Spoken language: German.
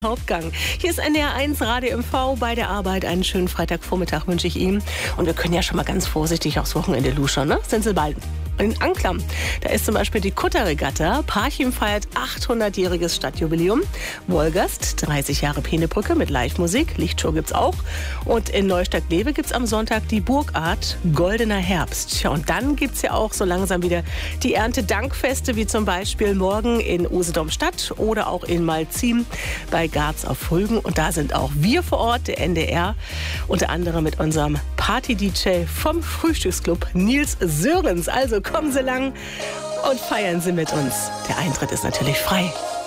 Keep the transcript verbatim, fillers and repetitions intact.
Hauptgang. Hier ist N D R eins Radio M V bei der Arbeit. Einen schönen Freitagvormittag wünsche ich Ihnen. Und wir können ja schon mal ganz vorsichtig aufs Wochenende luschern, ne? Sind Sie bald? In Anklam, da ist zum Beispiel die Kutterregatta. Parchim feiert achthundertjähriges Stadtjubiläum. Wolgast, dreißig Jahre Peenebrücke mit Live-Musik. Lichtshow gibt's auch. Und in Neustadt-Glewe gibt's am Sonntag die Burgart Goldener Herbst. Ja, und dann gibt's ja auch so langsam wieder die Erntedankfeste, wie zum Beispiel morgen in Usedom-Stadt oder auch in Malzin bei Garz auf Rügen. Und da sind auch wir vor Ort, der N D R, unter anderem mit unserem Party-D J vom Frühstücksclub Nils Sörensen. Also kommen Sie lang und feiern Sie mit uns. Der Eintritt ist natürlich frei.